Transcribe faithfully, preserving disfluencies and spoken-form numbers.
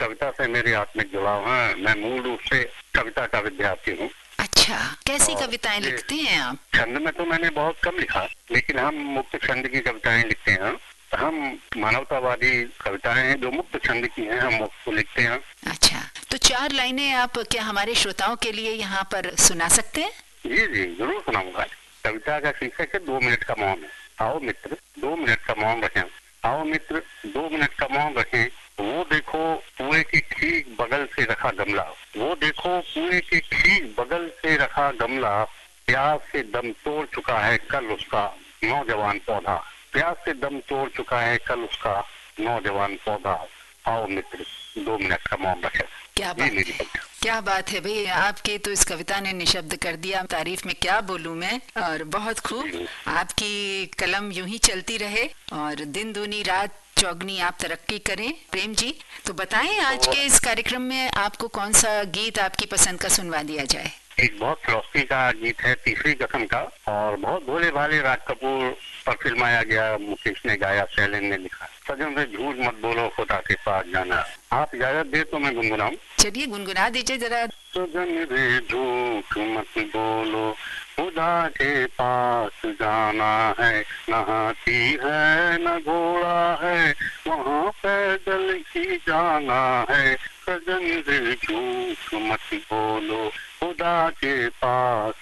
कविता से मेरी आत्मिक जुड़ाव है। मैं मूल रूप से कविता का विद्यार्थी हूँ। अच्छा, कैसी और कविताएं ये लिखते हैं आप? छंद में तो मैंने बहुत कम लिखा, लेकिन हम मुक्त छंद की कविताएं लिखते हैं। हम मानवतावादी कविताएं हैं जो मुक्त छंद की हैं, हम उसको लिखते हैं। अच्छा, तो चार लाइनें आप क्या हमारे श्रोताओं के लिए यहाँ पर सुना सकते हैं? जी जी जरूर सुनाऊंगा। कविता का शीर्षक है दो मिनट का मौन। आओ मित्र दो मिनट का मौन रखें। आओ मित्र दो मिनट का मौन रखें। वो देखो कुएं के ठीक बगल से रखा गमला। वो देखो कुएं के ठीक बगल से रखा गमला। प्यास से दम तोड़ चुका है कल उसका नौजवान पौधा। प्यास से दम तोड़ चुका है कल उसका नौजवान पौधा। आओ मित्र दो मिनट का मौन रखें। क्या ये बात मेरी है, कविता। क्या बात है भाई, आपके तो इस कविता ने निशब्द कर दिया। तारीफ में क्या बोलूं मैं। और बहुत खूब, जी, आपकी कलम यूं ही चलती रहे और दिन दूनी रात चौगनी आप तरक्की करें। प्रेम जी, तो बताएं आज तो के इस कार्यक्रम में आपको कौन सा गीत आपकी पसंद का सुनवा दिया जाए? एक बहुत फिलोसफी का गीत है तीसरी कसम का, और बहुत भोले भाले राज कपूर पर फिल्माया गया। मुकेश ने गाया, शैलेंद्र ने लिखा। सजन से झूठ मत बोलो खुदा के पास जाना। आप इजाजत दे तो मैं गुनगुनाऊं। चलिए गुनगुना दीजिए जरा। सजन से झूठ मत बोलो खुदा के पास जाना है। न हाथी है न घोड़ा है वहाँ पैदल ही जाना है। सजन से झूठ मत बोलो खुदा के पास